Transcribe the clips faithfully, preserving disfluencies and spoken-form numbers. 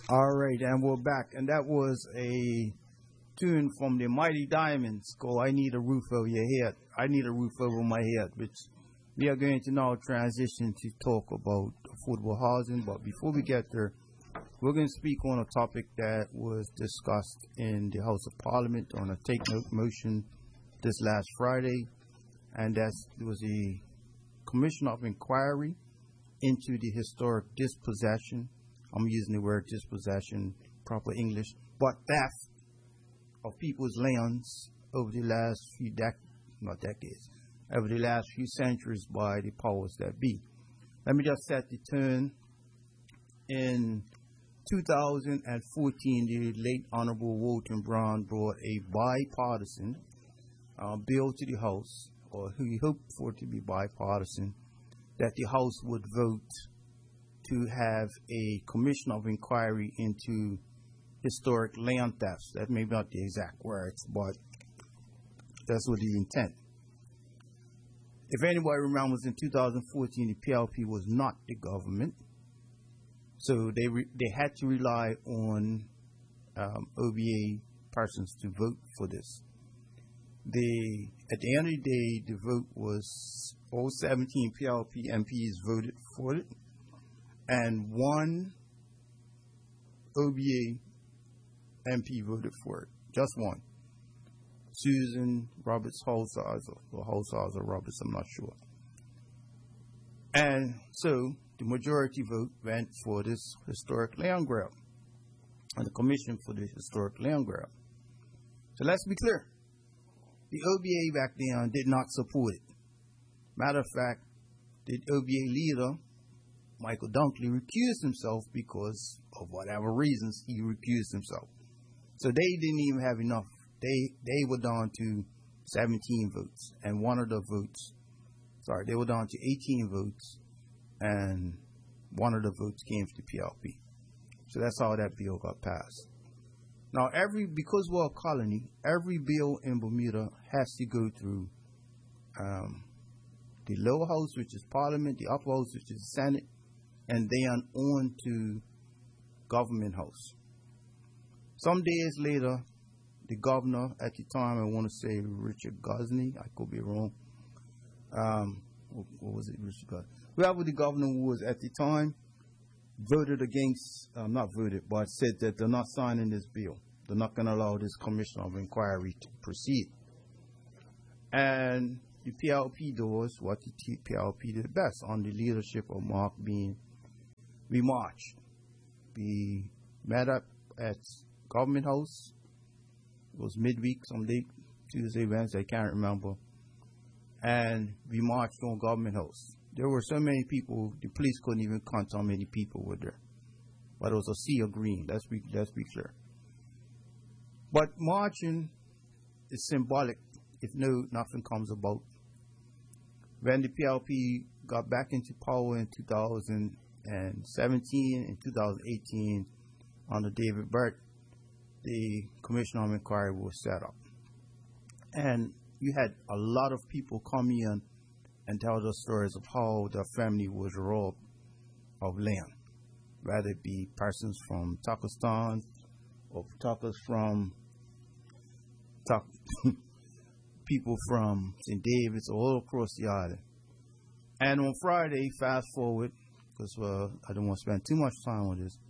All right, and we're back. And that was a tune from the Mighty Diamonds called I Need a Roof Over Your Head. I Need a Roof Over My Head, which we are going to now transition to talk about affordable housing. But before we get there, we're going to speak on a topic that was discussed in the House of Parliament on a take note motion this last Friday. And that was a commission of inquiry into the historic dispossession. I'm using the word dispossession, proper English, but theft of people's lands over the last few dec- not decades, over the last few centuries by the powers that be. Let me just set the tone. In two thousand fourteen, the late Honorable Walton Brown brought a bipartisan uh, bill to the House, or he hoped for it to be bipartisan, that the House would vote to have a commission of inquiry into historic land thefts. That may be not the exact words, but that's what the intent. If anybody remembers, in two thousand fourteen, the P L P was not the government, so they re- they had to rely on um, O B A persons to vote for this. They, at the end of the day, the vote was all seventeen P L P M Ps voted for it, and one O B A M P voted for it. Just one. Susan Roberts Holzhauser, or Holzhauser Roberts, I'm not sure. And so the majority vote went for this historic land grab, and the commission for the historic land grab. So let's be clear. The O B A back then did not support it. Matter of fact, the O B A leader, Michael Dunkley, recused himself because of whatever reasons he recused himself. So they didn't even have enough. They they were down to seventeen votes, and one of the votes, sorry, they were down to eighteen votes, and one of the votes came from the P L P. So that's how that bill got passed. Now, every because we're a colony, every bill in Bermuda has to go through um, the lower house, which is Parliament, the upper house, which is the Senate, and then on to Government House. Some days later, the governor at the time, I want to say Richard Gosney, I could be wrong. Um, what, what was it, Richard Gosney? Whoever the governor was at the time, voted against, um, not voted, but said that they're not signing this bill. They're not going to allow this commission of inquiry to proceed. And the P L P does what the P L P did best on the leadership of Mark Bean. We marched. We met up at Government House. It was midweek, some day, Tuesday, Wednesday, I can't remember. And we marched on Government House. There were so many people, the police couldn't even count how many people were there. But it was a sea of green, let's be, let's be clear. But marching is symbolic. If no, nothing comes about. When the P L P got back into power in two thousand seventeen and two thousand eighteen under David Burt, the Commission on Inquiry was set up. And you had a lot of people come in and tell the stories of how their family was robbed of land, whether it be persons from Turkestan or talkers from talk, people from Saint David's, all across the island. And on Friday, fast forward, because uh, I don't want to spend too much time on this,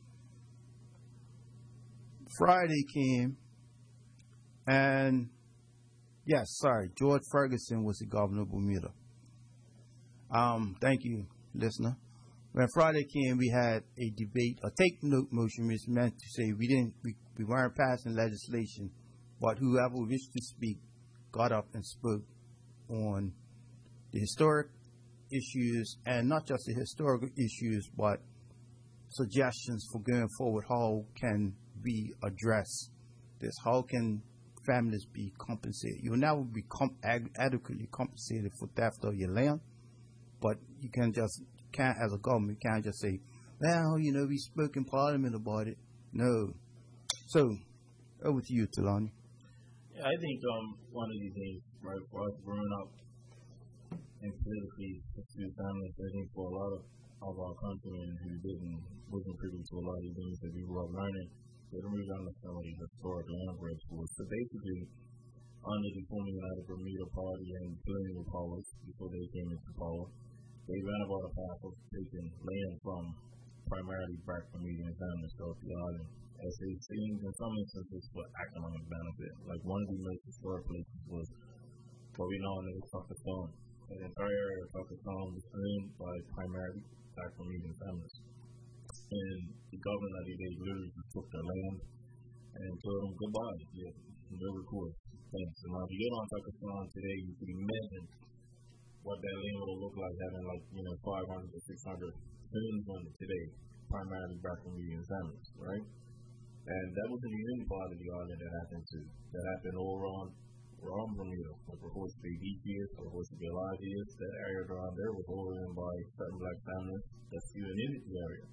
Friday came, and yes, sorry, George Ferguson was the governor of Bermuda. Um, thank you, listener. When Friday came, we had a debate, a take note motion, which meant to say we didn't, we, we weren't passing legislation, but whoever wished to speak got up and spoke on the historic issues, and not just the historical issues, but suggestions for going forward. How can we address this? How can families be compensated? You will never be comp- ad- adequately compensated for theft of your land, but you can just can't, as a government, you can't just say, well, you know, we spoke in Parliament about it. No. So, over to you, Talani. Yeah, I think um, one of these things, right, for us growing up in politically pursued families, I think for a lot of, of our countrymen who didn't wasn't privy to a lot of these things that we grew up learning. They don't really understand what these historic land grabs was. So basically, under the former United Bermuda Party and colonial powers, before they came into power, they ran about a path of taking land from primarily black Bermudian families throughout the island, as they seemed in some instances for economic benefit. Like one of the most historic places was what we know as Pakistan. The entire area of Pakistan was owned by primarily black Bermudian families. And the government that they literally just took their land and told them goodbye. Yeah, no recourse. Thanks. And now if you get on Pakistan today, you can imagine what that land will look like having like, you know, five hundred to six hundred homes on it today, primarily black Bermudian families, right? And that was in the unique part of the island that happened too. That happened over on around Bermuda, like the Horse Bay Beach is, or Horse Bay Live is. That area around there was all owned by certain black families that's still in the area.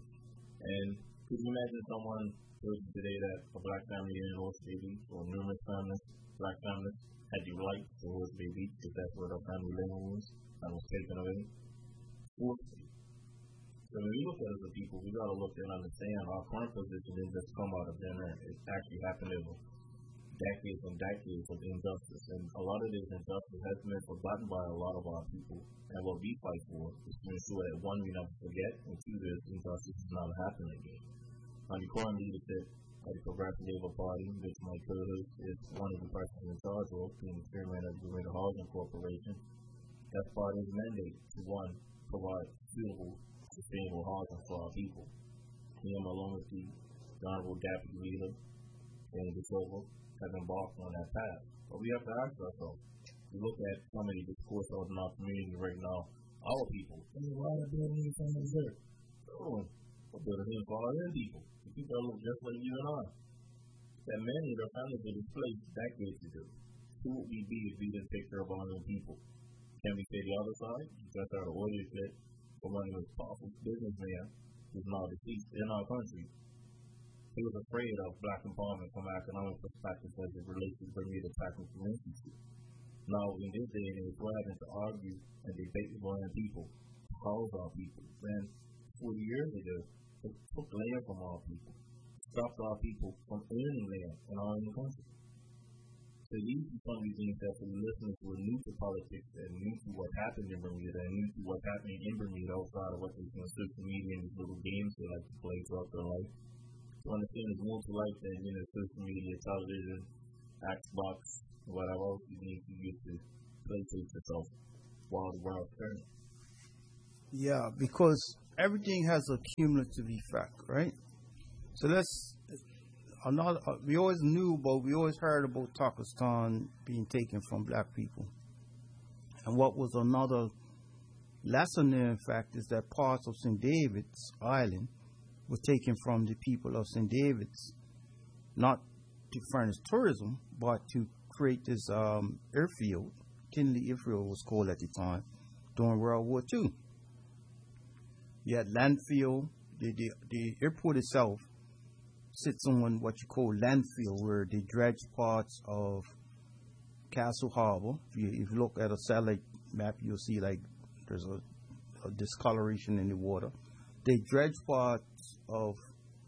And could you imagine someone told you today that a black family in Horse Bay Beach, or numerous families, black families, had the right to Horse Bay Beach because that's where their family living was, and was taken away? Forcibly. So when we look at it as a people, we got to look and understand our current position didn't just come out of thin air. It actually happened over decades and decades of injustice. And a lot of this injustice has been forgotten by a lot of our people. And what we fight for is to ensure that, one, we never forget, and two, this injustice is not happening again. On the current leadership of the Progressive Labour Party, which my co-host is one of the persons in charge of, being the chairman of the Bermuda Housing Corporation, that's part of his mandate to, one, provide suitable, sustainable housing for our people. Him, along with the Honorable Deputy Leader, James De Silva, have embarked on that path. But we have to ask ourselves, we look at some of the discourse out in our community right now, our people, why are they building anything on this earth? Oh, we're building things for our own people. The people that look just like you and I. That many of their families were displaced decades ago. Who would we be if we didn't take care of our own people? Can we say the other side? Just out of order that for one of the most powerful businessmen who's now deceased in our country. He was afraid of black empowerment from an economic perspective as it relates to Bermuda Technical Institute. Now, in this day and age, we're having to argue and debate with our own people, house our people. Then, forty years ago, they took land from our people, stopped our people from owning land in our own country. So these are some of the things that for the listeners who are new to politics and new to what happened in Bermuda and new to what's happening in Bermuda outside of what they see on social media and these little games they like to play throughout their life. To understand there's more to life than, you know, social media, television, Xbox, whatever else you need to use to placate yourself while the world's turning. Yeah, because everything has a cumulative effect, right? So let's, another, uh, we always knew about, we always heard about Turkestan being taken from black people. And what was another lesser known fact is that parts of Saint David's Island were taken from the people of Saint David's, not to furnish tourism, but to create this um, airfield. Tinley Airfield was called at the time, during World War Two. You had landfill. The, the, the airport itself sits on what you call landfill, where they dredge parts of Castle Harbor. If you, if you look at a satellite map, you'll see like there's a, a discoloration in the water. They dredge parts of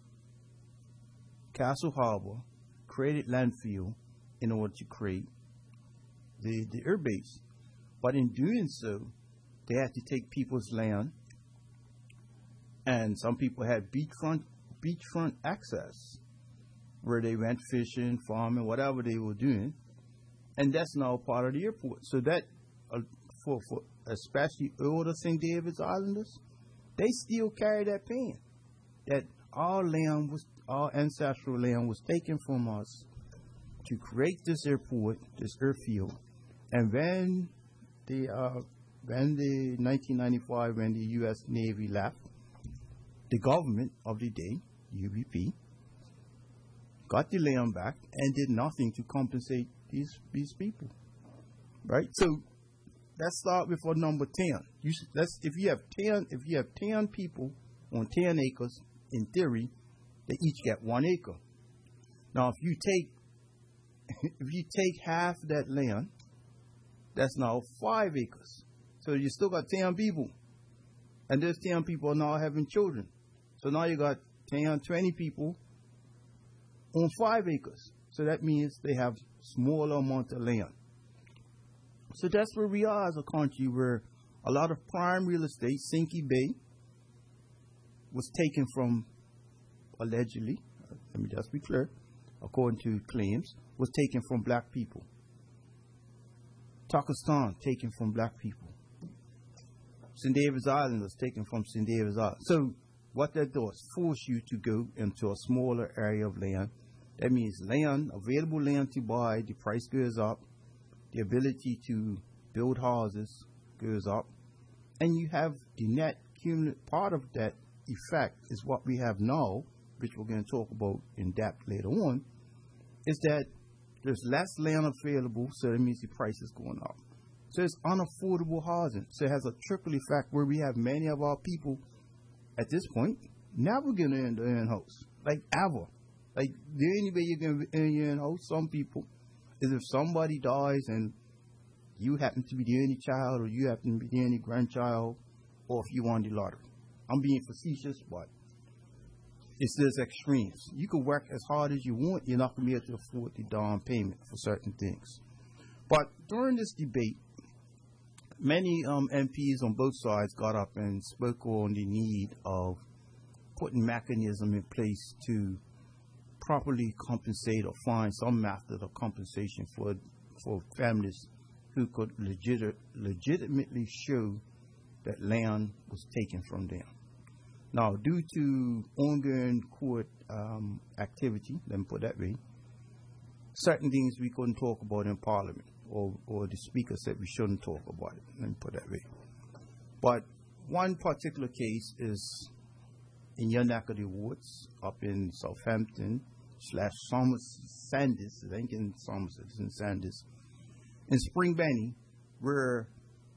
Castle Harbor, created landfill in order to create the, the air base. But in doing so, they had to take people's land, and some people had beachfront beachfront access where they went fishing, farming, whatever they were doing, and that's now part of the airport. So that uh, for, for especially older Saint David's Islanders, they still carry that pain that our land was, our ancestral land was taken from us to create this airport, this airfield. And when the uh, when the nineteen ninety-five, when the U S Navy left, the government of the day, U B P, got the land back and did nothing to compensate these these people, right? So let's start with our number ten. You should, let's if you have ten if you have ten people on ten acres, in theory, they each get one acre. Now, if you take if you take half that land, that's now five acres. So you still got ten people, and those ten people are now having children. So now you got ten, twenty people on five acres. So that means they have smaller amount of land. So that's where we are as a country, where a lot of prime real estate, Sinky Bay, was taken from, allegedly, let me just be clear, according to claims, was taken from black people. Takistan, taken from black people. Saint David's Island was taken from Saint David's Island. So what that does, force you to go into a smaller area of land. That means land, available land to buy, the price goes up, the ability to build houses goes up, and you have the net cumulative part of that effect is what we have now, which we're going to talk about in depth later on, is that there's less land available, so that means the price is going up. So it's unaffordable housing. So it has a trickle effect where we have many of our people at this point never going to end their own house, like ever. Like the only way you're going to earn your own house, some people, is if somebody dies and you happen to be the only child, or you happen to be the only grandchild, or if you won the lottery. I'm being facetious, but it's those extremes. You can work as hard as you want, you're not going to be able to afford the down payment for certain things. But during this debate, many um, M Ps on both sides got up and spoke on the need of putting mechanism in place to properly compensate or find some method of compensation for for families who could legit, legitimately show that land was taken from them. Now, due to ongoing court um, activity, let me put it that way, certain things we couldn't talk about in Parliament, or, or the Speaker said we shouldn't talk about it, let me put it that way. But one particular case is in your neck of the woods, up in Southampton, slash Somerset, Sandys, I think in Somerset, it's in Sandys, in Spring Benny, where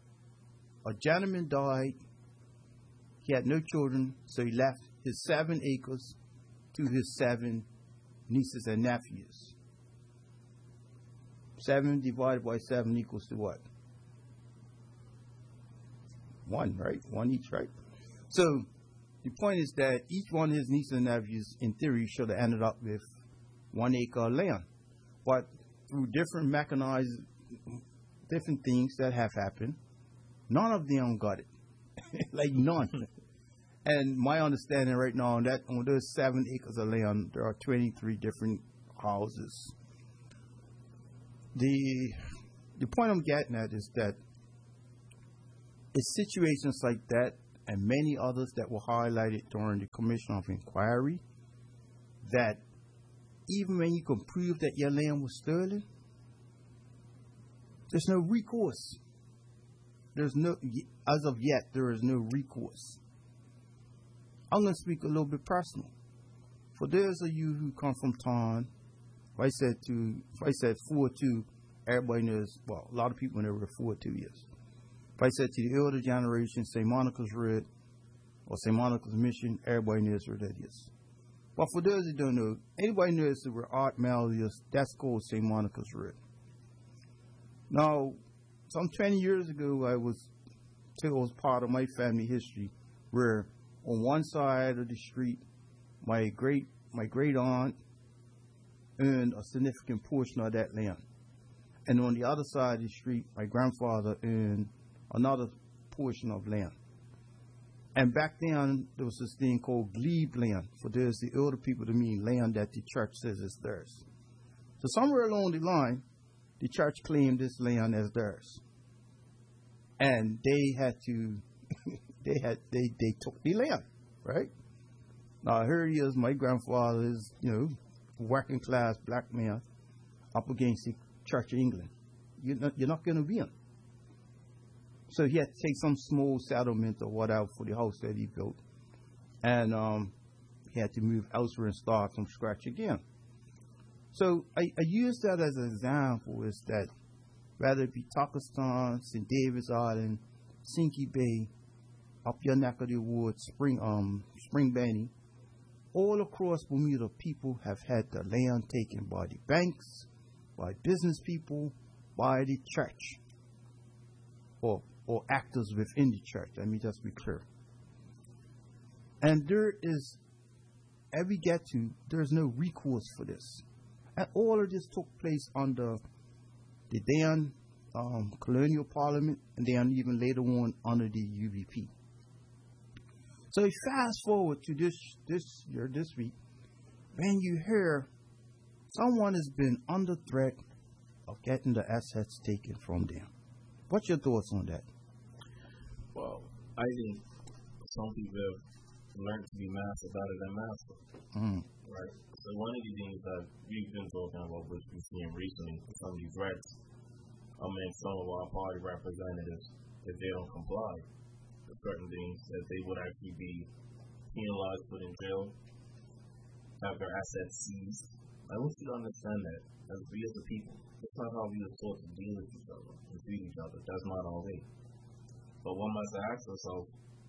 a gentleman died. He had no children, so he left his seven acres to his seven nieces and nephews. Seven divided by seven equals to what? One, right? One each, right? So the point is that each one of his nieces and nephews, in theory, should have ended up with one acre of land. But through different mechanized, different things that have happened, none of them got it. Like none. And my understanding right now on that on those seven acres of land, there are twenty-three different houses. The the point I'm getting at is that it's situations like that and many others that were highlighted during the Commission of Inquiry, that even when you can prove that your land was stolen, there's no recourse. There's no, as of yet, there is no recourse. I'm going to speak a little bit personal. For those of you who come from town, if I said to, if I said four two, everybody knows, well, a lot of people know what four two is. If I said to the elder generation, Saint Monica's Red, or Saint Monica's Mission, everybody knows what that is. But for those who don't know, anybody knows that where Art Mel is, that's called Saint Monica's Red. Now, some twenty years ago, I was told part of my family history where on one side of the street, my great my great aunt earned a significant portion of that land. And on the other side of the street, my grandfather earned another portion of land. And back then, there was this thing called glebe land. For those, the older people, to mean land that the church says is theirs. So somewhere along the line, the church claimed this land as theirs. And they had to, they had, they, they took the land, right? Now, here he is, my grandfather is, you know, working class black man up against the Church of England. You're not, you're not going to be him. So he had to take some small settlement or whatever for the house that he built. And um, he had to move elsewhere and start from scratch again. So I, I use that as an example, is that whether it be Takistan, Saint David's Island, Sinky Bay, up your neck of the woods, Spring um Spring Benny, all across Bermuda, people have had their land taken by the banks, by business people, by the church, or or actors within the church. Let me just be clear. And there is, as we get to, there's no recourse for this. And all of this took place under the then um, colonial parliament, and then even later on under the U B P. So fast forward to this this year, this week, when you hear someone has been under threat of getting the assets taken from them. What's your thoughts on that? Well, I think some people have learned to be master better than master. Mm. Right? So one of the things that we've been talking about, which we've seen recently, some of these threats among some of our party representatives, if they don't comply with certain things, that they would actually be penalized, put in jail, have their assets seized. I want you to understand that as we as a people, that's not how we are taught to deal with each other and treat each other. That's not our way. But one must ask ourselves,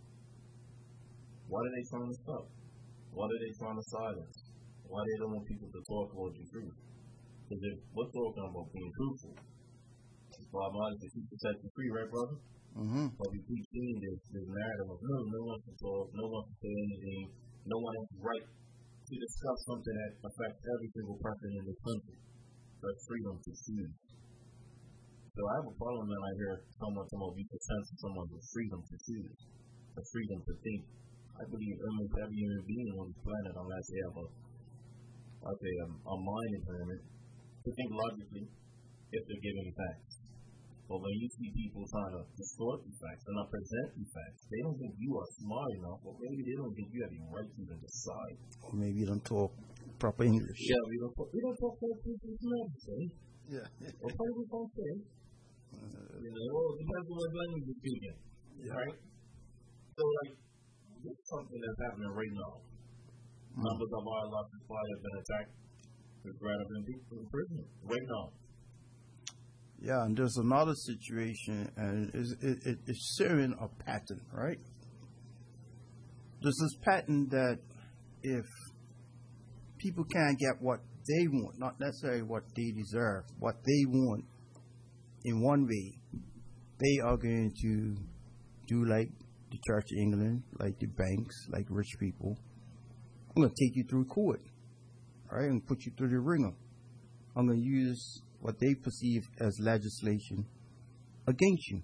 what are they trying to stop? What are they trying to silence? Why they don't want people to talk about the truth? Because if we're talking about being truthful, bottom line is the truth to set you free, right, brother? Mm-hmm. But we keep seeing this, this narrative of no, no one can talk, no one can say anything, no one has the right to discuss something that affects every single person in this country. That's freedom to choose. So I have a problem when I hear someone talk about we can censor someone with freedom to choose, the freedom to think. I believe almost every human being on this planet, unless they have a, I'd say a, a mind impairment, to think logically if they're given facts. But when you see people trying to distort the facts and not present the facts, they don't think you are smart enough, or maybe they don't think you have the right to even decide. Or maybe you don't talk proper English. Yeah, we don't talk, we don't talk proper English medicine. Yeah. Or probably don't say. Uh, you know, well, it depends on what language you're speaking. Yeah. Right? So, like, this is something that's happening right now. Mm. Numbers of our lost supply have been attacked. There's random people in prison right now. Yeah, and there's another situation, and it's, it, it, it's showing a pattern, right? There's this pattern that if people can't get what they want, not necessarily what they deserve, what they want in one way, they are going to do like the Church of England, like the banks, like rich people. I'm going to take you through court, all right, and put you through the ringer. I'm going to use what they perceive as legislation against you.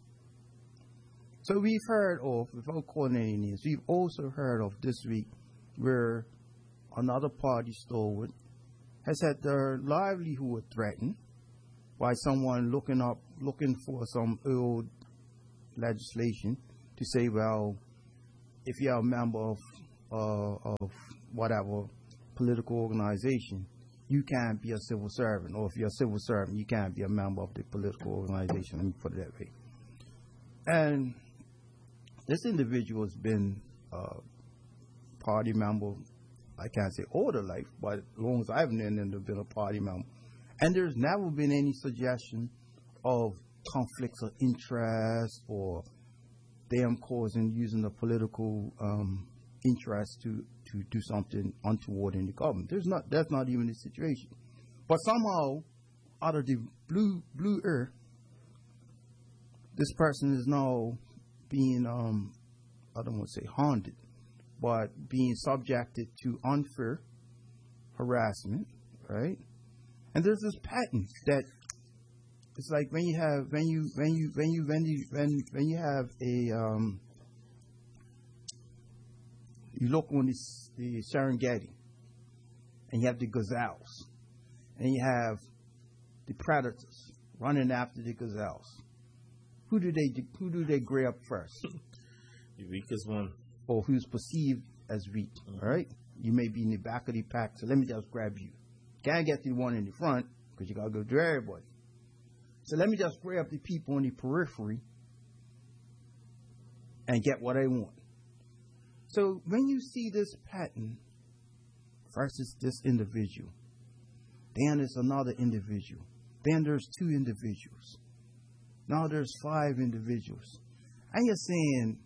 So we've heard of, without calling any names, we've also heard of this week where another party stalwart has had their livelihood threatened by someone looking up, looking for some old legislation to say, well, if you're a member of, uh, of whatever political organization, you can't be a civil servant, or if you're a civil servant, you can't be a member of the political organization. Let me put it that way. And this individual has been a party member, I can't say all their life, but as long as I've known them, they've been a party member. And there's never been any suggestion of conflicts of interest or them causing, using the political um, interest to to do something untoward in the government. There's not, that's not even the situation. But somehow, out of the blue blue earth, this person is now being, um, I don't want to say haunted, but being subjected to unfair harassment, right? And there's this pattern that it's like when you have when you when you when you when you when when you have a um, you look on this, the Serengeti, and you have the gazelles, and you have the predators running after the gazelles. Who do they who do they grab first? The weakest one, or who's perceived as weak? Mm-hmm. All right, you may be in the back of the pack, so let me just grab you. Can't get to the one in the front because you gotta go to everybody. So let me just grab the people on the periphery and get what I want. So when you see this pattern versus this individual, then there's another individual, then there's two individuals, now there's five individuals. And you're saying,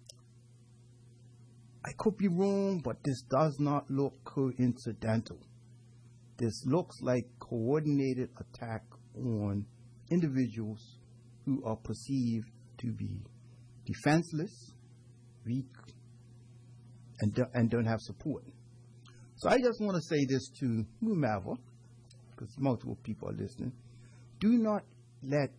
I could be wrong, but this does not look coincidental. This looks like coordinated attack on individuals who are perceived to be defenseless, weak, and, do, and don't have support. So I just want to say this to whomever, because multiple people are listening. Do not let,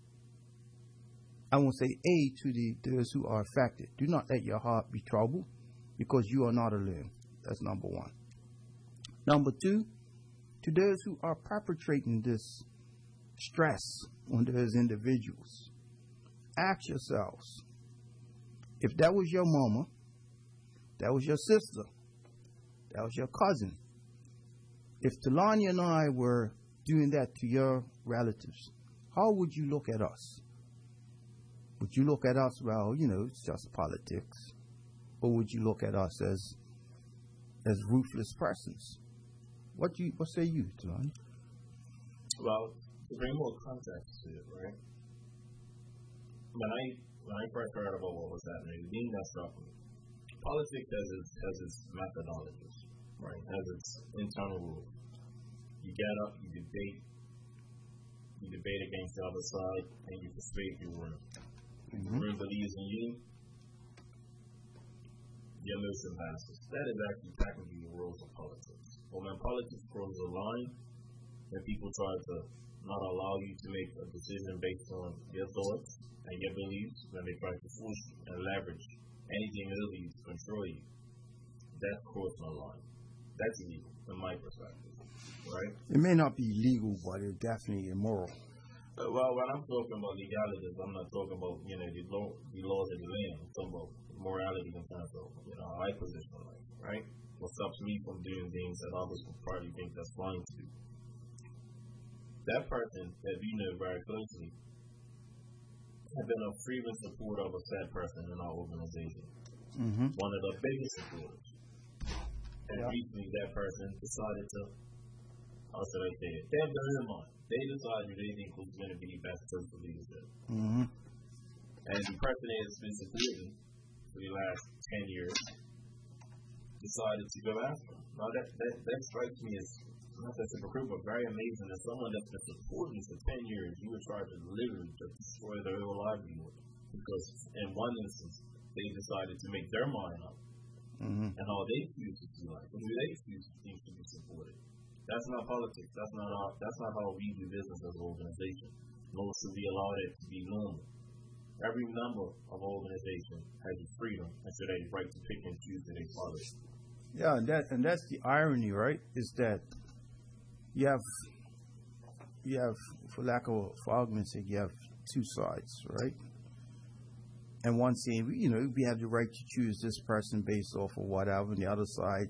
I won't say A to the those who are affected. Do not let your heart be troubled, because you are not alone. That's number one. Number two, to those who are perpetrating this stress on those individuals, ask yourselves, if that was your mama, that was your sister, that was your cousin, if Talani and I were doing that to your relatives, how would you look at us? Would you look at us, well, you know, it's just politics? Or would you look at us as as ruthless persons? What do you, what say you, Talani? Well, to bring more context to it, right? When I when I first heard about what was happening, the thing that struck me, politics has its has its methodologies, right? Has its internal rules. You get up, you debate, you debate against the other side, and you persuade your room. Mm-hmm. The room believes in you, your motion passes. That is actually technically the rules of politics. But when politics crosses a line, when people try to not allow you to make a decision based on your thoughts and your beliefs, when they try to force you and leverage anything over you to control you, that's crossing a line. That's illegal, from my perspective. Right? It may not be legal, but it's definitely immoral. Uh, well, when I'm talking about legalities, I'm not talking about, you know, the, law, the laws of the land. I'm talking about morality in terms of, you know, how I position life, right? What stops me from doing things that others would probably think that's fine to do. That person that we know very closely have been a frequent supporter of a sad person in our organization. Mm-hmm. One of the biggest supporters. And yeah. recently that person decided to, how should I say it? They have their own mind. They decided who they think was going to be the best social leadership. Mm-hmm. And the person that has been supporting for the last ten years decided to go after him. Now that, that, that strikes me as not just hypocritical, but very amazing that someone that's been supporting you for ten years, you would try to literally just destroy their whole livelihood. Because in one instance, they decided to make their mind up. Mm-hmm. And how they choose to see life, and who they choose to think to be supported. That's not politics. That's not our, that's not how we do business as an organization. Nor should we allow that to be normal. Every member of an organization has the freedom and should have the right to pick and choose their followers. Yeah, and that and that's the irony, right? Is that you have you have, for lack of for argument's sake, you have two sides, right? And one saying, you know, we have the right to choose this person based off of whatever, and the other side